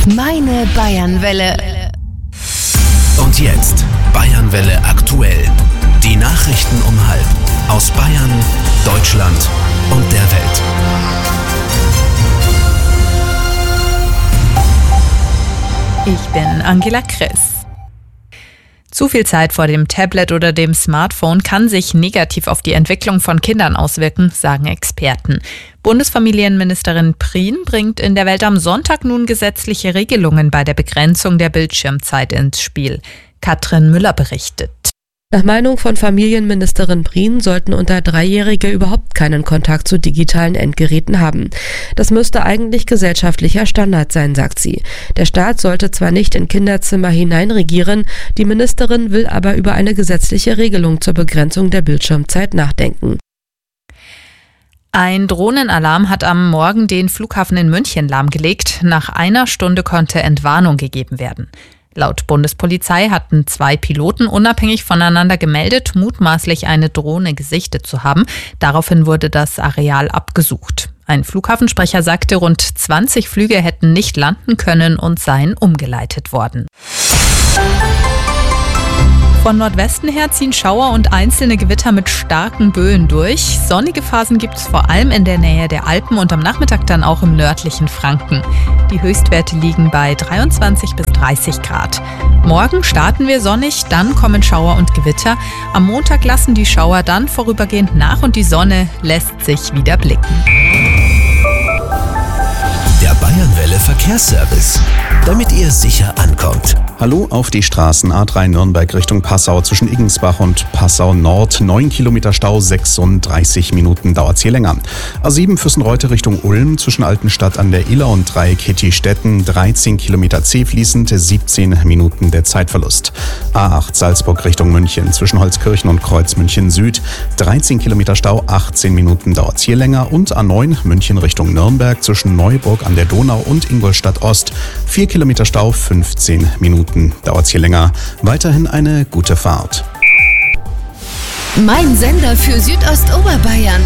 Meine Bayernwelle. Und jetzt Bayernwelle aktuell. Die Nachrichten um 12:30 aus Bayern, Deutschland und der Welt. Ich bin Angela Kriss. Zu viel Zeit vor dem Tablet oder dem Smartphone kann sich negativ auf die Entwicklung von Kindern auswirken, sagen Experten. Bundesfamilienministerin Prien bringt in der Welt am Sonntag nun gesetzliche Regelungen bei der Begrenzung der Bildschirmzeit ins Spiel. Katrin Müller berichtet. Nach Meinung von Familienministerin Prien sollten unter 3-Jährige überhaupt keinen Kontakt zu digitalen Endgeräten haben. Das müsste eigentlich gesellschaftlicher Standard sein, sagt sie. Der Staat sollte zwar nicht in Kinderzimmer hineinregieren, die Ministerin will aber über eine gesetzliche Regelung zur Begrenzung der Bildschirmzeit nachdenken. Ein Drohnenalarm hat am Morgen den Flughafen in München lahmgelegt. Nach einer Stunde konnte Entwarnung gegeben werden. Laut Bundespolizei hatten 2 Piloten unabhängig voneinander gemeldet, mutmaßlich eine Drohne gesichtet zu haben. Daraufhin wurde das Areal abgesucht. Ein Flughafensprecher sagte, rund 20 Flüge hätten nicht landen können und seien umgeleitet worden. Von Nordwesten her ziehen Schauer und einzelne Gewitter mit starken Böen durch. Sonnige Phasen gibt es vor allem in der Nähe der Alpen und am Nachmittag dann auch im nördlichen Franken. Die Höchstwerte liegen bei 23 bis 30 Grad. Morgen starten wir sonnig, dann kommen Schauer und Gewitter. Am Montag lassen die Schauer dann vorübergehend nach und die Sonne lässt sich wieder blicken. Der Bayernwelle Verkehrsservice, damit ihr sicher ankommt. Hallo auf die Straßen A3 Nürnberg Richtung Passau zwischen Iggensbach und Passau Nord. 9 Kilometer Stau, 36 Minuten dauert's hier länger. A7 Fürstenreute Richtung Ulm zwischen Altenstadt an der Iller und Dreieck Hitti-Stetten. 13 Kilometer zäh fließend, 17 Minuten der Zeitverlust. A8 Salzburg Richtung München zwischen Holzkirchen und Kreuzmünchen Süd. 13 Kilometer Stau, 18 Minuten dauert's hier länger. Und A9 München Richtung Nürnberg zwischen Neuburg an der Donau und Ingolstadt Ost. 4 Kilometer Stau, 15 Minuten. Dauert's hier länger. Weiterhin eine gute Fahrt. Mein Sender für Südostoberbayern.